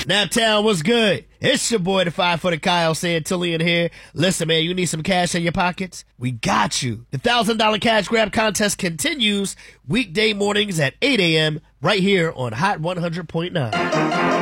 Snaptown, what's good? It's your boy, the 5-footed Kyle Santillian here. Listen, man, you need some cash in your pockets? We got you. The $1,000 cash grab contest continues weekday mornings at 8 a.m. right here on Hot 100.9.